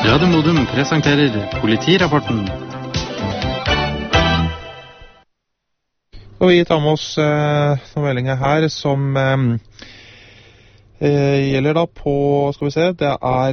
Radio Modum presenterer Politirapporten. Og vi tar med oss noen meldinger her som gjelder da på, skal vi se, det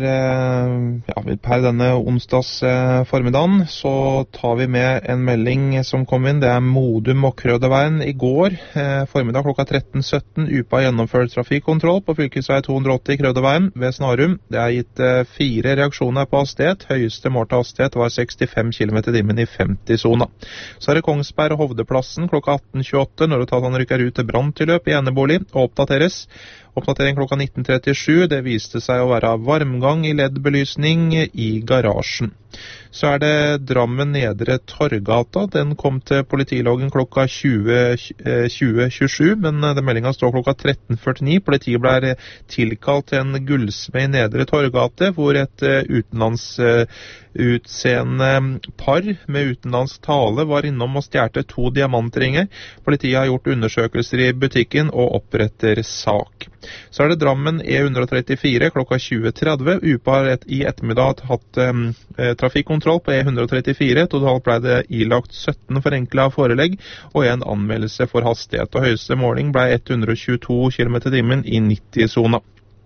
per denne onsdags formiddagen så tar vi med en melding som kom inn. Det Modum og Krøderveien i går formiddag klokka 13.17 UPA gjennomført trafikkontroll på fylkesvei 280 Krøderveien ved Snarum. Det gitt 4 reaksjoner på hastighet. Høyeste målte hastighet var 65 km/t i 50-zona. Så det Kongsberg og Hovdeplassen klokka 18.28 når han rykker ut til branntilløp i enebolig og oppdateres. Oppdatering klokka 19.37, det viste seg å være varmgang i LED-belysning i garasjen. Så det Drammen Nedre Torgata, den kom til politiloggen klokka 20.27, men den meldingen står klokka 13.49. Politiet ble tilkalt til en gullsmed i Nedre Torgate, hvor et utenlandsutseende par med utenlandsk tale var innom og stjerte 2 diamantringer. Politiet har gjort undersøkelser i butikken og oppretter sak. Så det Drammen E134 klokka 20.30. UPA har i ettermiddag hatt trafikkontroll på E134. Totalt ble det ilagt 17 forenklet forelegg og en anmeldelse for hastighet. Og høyeste måling ble 122 km/t i 90-zona.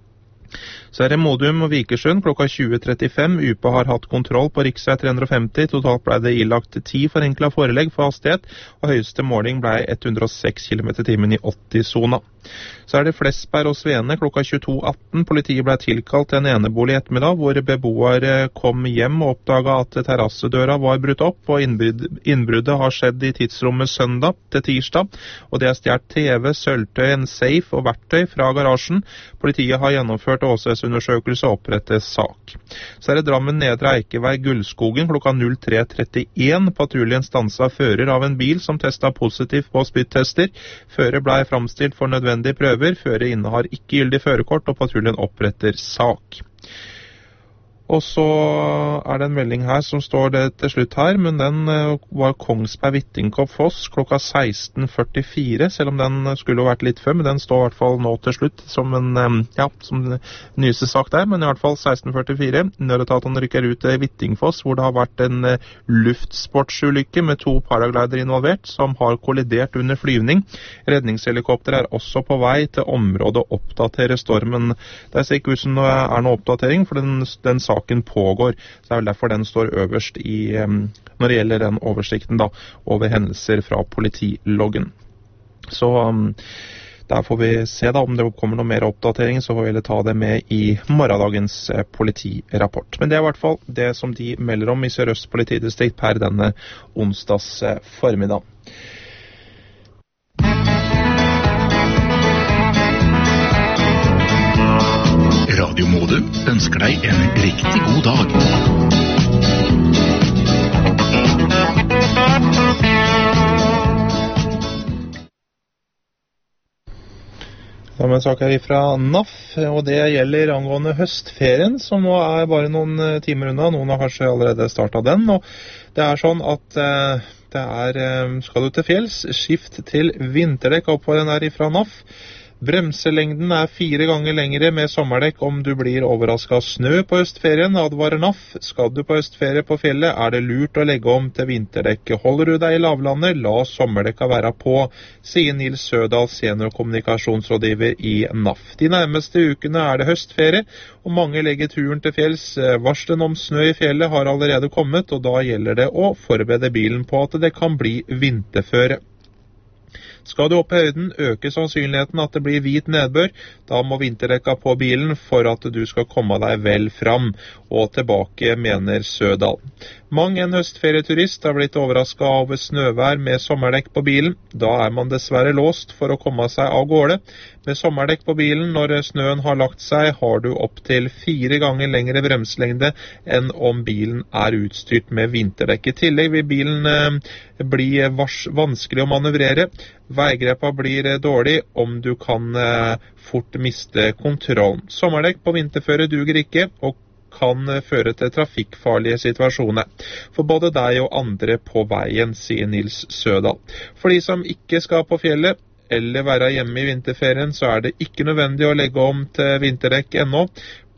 Så det Modum og Vikersund klokka 20.35. UPA har hatt kontroll på riksvei 350. Totalt ble det ilagt 10 forenklet forelegg for hastighet, og høyeste måling ble 106 km/t i 80-zona. Så det Flesberg og Svene klokka 22.18. Politiet ble tilkalt til en enebolig i ettermiddag, hvor beboere kom hjem og oppdaget at terrassedøra var brutt opp, og innbruddet har skjedd i tidsrommet søndag til tirsdag, og det stjert TV, sølvtøy, en safe og verktøy fra garasjen. Politiet har gjennomført åsesunddersøkelse og opprettet sak. Så det Drammen Nedre Eikevei Gullskogen klokka 03.31. Patruljen stanset fører av en bil som testet positivt på spyttester. Fører ble framstilt for nødvendige prøver. Fører innehar ikke gyldig førerkort, og patruljen oppretter sak. Og så det en melding her som står det til slutt her, men den var Kongsberg-Vittingkopp-Foss klokka 16.44, selv om den skulle vært litt før, men den står i hvert fall nå til slutt som en, som den nyeste sak der, men i hvert fall 16.44. Nødetaten rykker ut til Vittingfoss, hvor det har vært en luftsportsulykke med 2 paraglider involvert, som har kollidert under flyvning. Redningshelikopter også på vei til området å oppdatere stormen. Det ser ikke ut som det noe oppdatering, for den saken pågår. Så det vel derfor den står øverst når det gjelder den oversikten da, over hendelser fra politiloggen. Så der får vi se da om det kommer noe mer oppdatering, så får vi ta det med i morgendagens politirapport. Men det i hvert fall det som de melder om i Sør-Øst politidistrikt per denne onsdags formiddag. Radio Modum ønsker deg en riktig god dag. Da med en sak her fra NAF, og det gjelder angående høstferien, som nå bare noen timer unna. Noen har kanskje allerede startet den, og det sånn at skal du til fjells, skift til vinterdekk opp på den fra NAF. Bremselengden 4 ganger lengre med sommerdekk om du blir overrasket av snø på høstferien, advarer NAF. Skal du på høstferie på fjellet, det lurt å legge om til vinterdekk. Holder du deg i lavlandet, la sommerdekka være på, sier Nils Sødal, seniorkommunikasjonsrådgiver i NAF. De nærmeste ukene det høstferie, og mange legger turen til fjells. Varselen om snø i fjellet har allerede kommet, og da gjelder det å forberede bilen på at det kan bli vinterføre. Skal du opp i høyden, øker sannsynligheten at det blir hvit nedbør. Da må vinterdekka på bilen for at du skal komme deg vel fram og tilbake, mener Sødal. Mang en høstferieturist har blitt overrasket av snøvær med sommerdekk på bilen. Da man dessverre låst for å komme seg av gårde. Med sommerdekk på bilen når snøen har lagt seg, har du opp til 4 ganger lengre bremselengde enn om bilen utstyrt med vinterdekk. I tillegg vil bilen bli vanskelig å manøvrere. Veigrepa blir dårlig om du kan fort miste kontrollen. Sommerdekk på vinterføre duger ikke, og kan føre til trafikkfarlige situasjoner for både deg og andre på veien, sier Nils Sødal. For de som ikke skal på fjellet eller være hjemme i vinterferien, så det ikke nødvendig å legge om til vinterdekk ennå.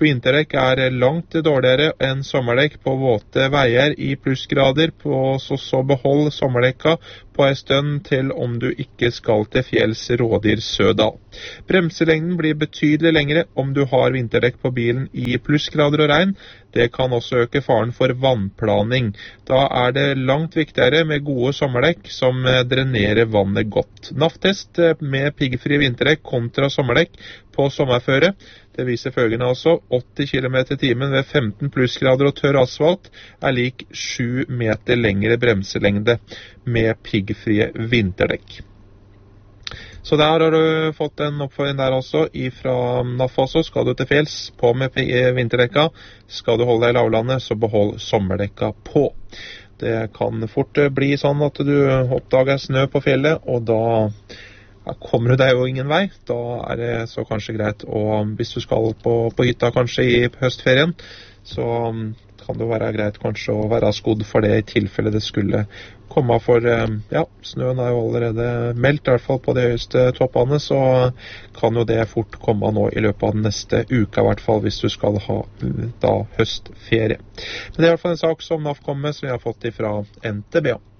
vinterdekk langt dårligere enn sommerdekk på våte veier i plussgrader, så behold sommerdekka på en stund til om du ikke skal til fjells Rådyr Sødal. Bremselengden blir betydelig lengre om du har vinterdekk på bilen i plussgrader og regn. Det kan også øke faren for vannplaning. Da det langt viktigere med gode sommerdekk som drenerer vannet godt. NAF-test med piggfri vinterdekk kontra sommerdekk på sommerføre. Det viser følgende altså 80 km i timen ved 15 plussgrader og tørr asfalt lik 7 meter lengre bremselengde med piggfrie vinterdekk. Så der har du fått en oppføring der også, fra NAF også. Skal du til fjells på med vinterdekka, skal du holde deg i lavlandet, så behold sommerdekka på. Det kan fort bli sånn at du oppdager snø på fjellet, og da kommer du deg jo ingen vei. Da det så kanskje greit, og hvis du skal på hytta kanskje i høstferien, så kan det være greit kanskje å være skodd for det i tilfelle det skulle komme, for snøen jo allerede meldt, i hvert fall på de høyeste toppene, så kan jo det fort komme nå i løpet av den neste uka, i hvert fall hvis du skal ha da høstferie. Men det i hvert fall en sak som NAF kom med, som jeg har fått fra NTB.